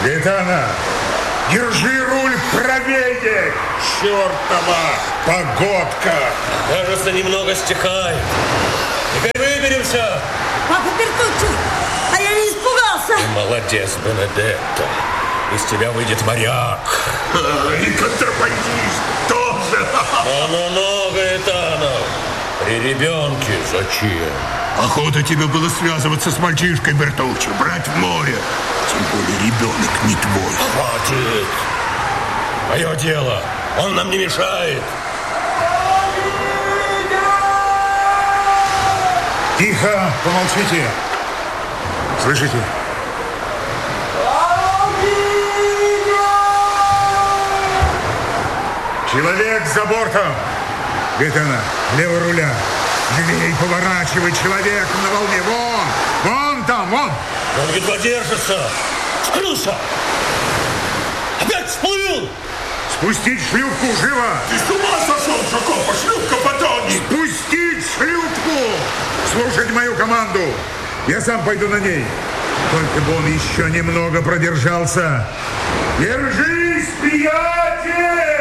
Гаэтана, держи руль правее! Чертова погодка! Кажется, немного стихает. Теперь выберемся. Папа Бертуччо, а я не испугался. Ты молодец, Бенедетто. Из тебя выйдет моряк. И контрабандист тоже. Ну, Гаэтано. При ребенке зачем? Охота тебе было связываться с мальчишкой, Бертуччо, брать в море. Тем более ребенок не твой. Хватит. Мое дело. Он нам не мешает. Тихо, помолчите. Слышите? Человек за бортом. Гаэтана, лево руля. Левей поворачивай, человек на волне. Вон там, вон. Он едва держится. Скрылся. Опять всплыл. Спустить шлюпку, живо. Ты с ума сошел, Джакопо? Шлюпка потонет. Спустить шлюпку. Слушать мою команду. Я сам пойду на ней. Только бы он еще немного продержался. Держись, приятель!